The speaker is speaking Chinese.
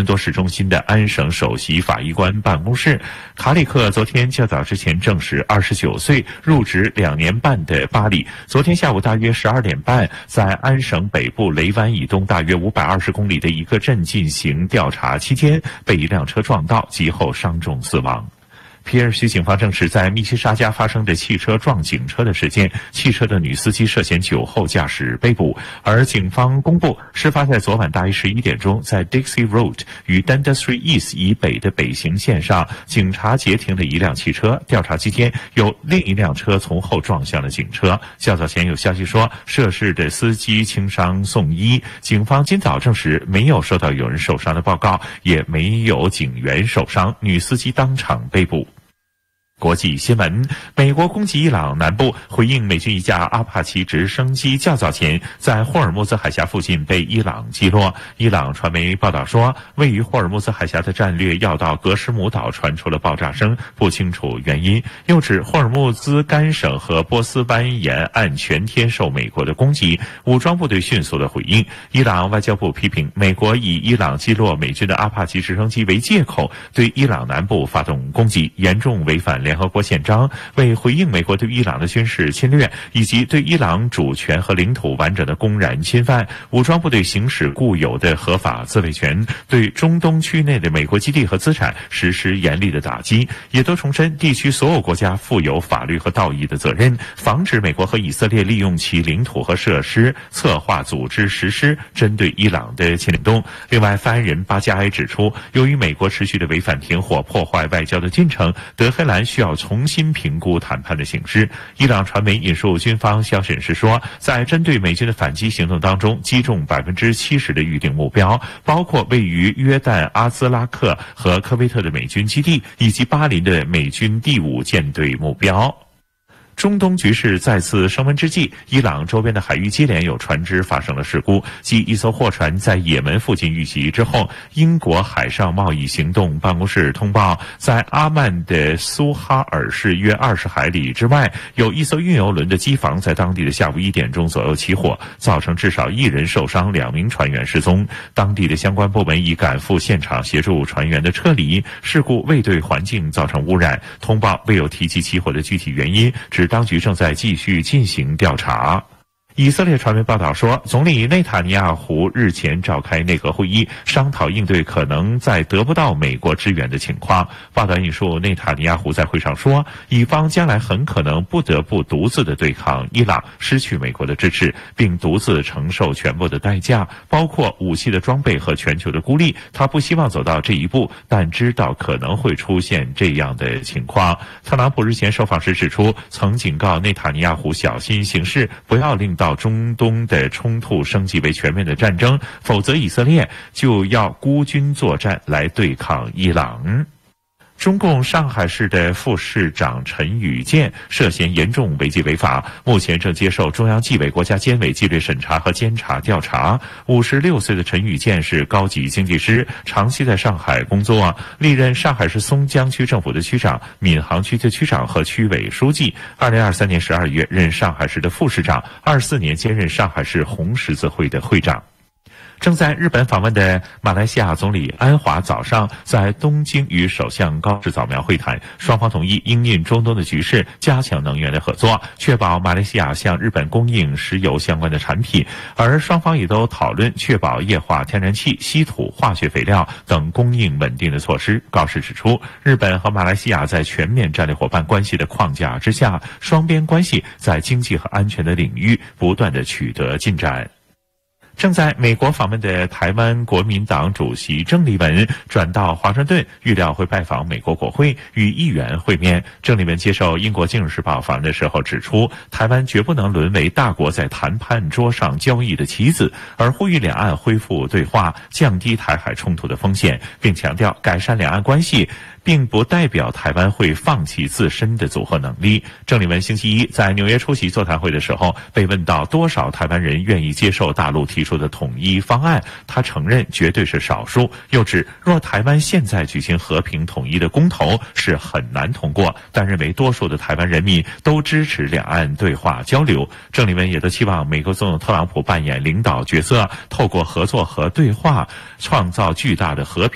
多市中心的安省首席法医官办公室。卡里克昨天较早之前证实，29岁、入职2年半的巴里，昨天下午大约12点半，在安省北部雷湾以东大约520公里的一个镇进行调查期间，被一辆车撞到，及后伤重死亡。皮尔区警方证实，在密西沙加发生的汽车撞警车的事件，汽车的女司机涉嫌酒后驾驶被捕。而警方公布，事发在昨晚大约11点钟，在 Dixie Road 与 Dundas Street East 以北的北行线上，警察截停了一辆汽车。调查期间，有另一辆车从后撞向了警车。较早前有消息说，涉事的司机轻伤送医。警方今早证实，没有收到有人受伤的报告，也没有警员受伤，女司机当场被捕。国际新闻：美国攻击伊朗南部，回应美军一架阿帕奇直升机较早前在霍尔木兹海峡附近被伊朗击落。伊朗传媒报道说，位于霍尔木兹海峡的战略要道格什姆岛传出了爆炸声，不清楚原因。又指霍尔木兹干省和波斯湾沿岸全天受美国的攻击，武装部队迅速的回应。伊朗外交部批评美国以伊朗击落美军的阿帕奇直升机为借口，对伊朗南部发动攻击，严重违反联合国宪章。为回应美国对伊朗的军事侵略以及对伊朗主权和领土完整的公然侵犯，武装部队行使固有的合法自卫权，对中东区内的美国基地和资产实施严厉的打击，也都重申地区所有国家负有法律和道义的责任，防止美国和以色列利用其领土和设施策划、组织、实施针对伊朗的侵略行动。另外，发言人巴加埃指出，由于美国持续的违反停火、破坏外交的进程，德黑兰需要重新评估谈判的形势。伊朗传媒引述军方消息人士说，在针对美军的反击行动当中，击中70%的预定目标，包括位于约旦阿兹拉克和科威特的美军基地，以及巴林的美军第5舰队目标。中东局势再次升温之际，伊朗周边的海域接连有船只发生了事故。继一艘货船在也门附近遇袭之后，英国海上贸易行动办公室通报，在阿曼的苏哈尔市约20海里之外，有一艘运油轮的机房在当地的下午1点钟左右起火，造成至少1人受伤，2名船员失踪。当地的相关部门已赶赴现场协助船员的撤离，事故未对环境造成污染。通报未有提及起火的具体原因，指当局正在继续进行调查。以色列传媒报道说，总理内塔尼亚胡日前召开内阁会议，商讨应对可能在得不到美国支援的情况。报道引述内塔尼亚胡在会上说，以方将来很可能不得不独自的对抗伊朗，失去美国的支持，并独自承受全部的代价，包括武器的装备和全球的孤立。他不希望走到这一步，但知道可能会出现这样的情况。特朗普日前受访时指出，曾警告内塔尼亚胡小心行事，不要令到中东的冲突升级为全面的战争，否则以色列就要孤军作战来对抗伊朗。中共上海市的副市长陈宇健涉嫌严重违纪违法，目前正接受中央纪委国家监委纪律审查和监察调查。56岁的陈宇健是高级经济师，长期在上海工作，历任上海市松江区政府的区长、闵行区的区长和区委书记。2023年12月任上海市的副市长，24年兼任上海市红十字会的会长。正在日本访问的马来西亚总理安华早上在东京与首相高市早苗会谈，双方同意因应中东的局势，加强能源的合作，确保马来西亚向日本供应石油相关的产品。而双方也都讨论确保液化天然气、稀土、化学肥料等供应稳定的措施。高市指出，日本和马来西亚在全面战略伙伴关系的框架之下，双边关系在经济和安全的领域不断地取得进展。正在美国访问的台湾国民党主席郑丽文转到华盛顿，预料会拜访美国国会，与议员会面。郑丽文接受英国《金融时报》访问的时候指出，台湾绝不能沦为大国在谈判桌上交易的棋子，而呼吁两岸恢复对话，降低台海冲突的风险，并强调改善两岸关系并不代表台湾会放弃自身的组合能力。郑丽文星期一在纽约出席座谈会的时候，被问到多少台湾人愿意接受大陆提出的统一方案，他承认绝对是少数，又指若台湾现在举行和平统一的公投是很难通过，但认为多数的台湾人民都支持两岸对话交流。郑丽文也都期望美国总统特朗普扮演领导角色，透过合作和对话创造巨大的和平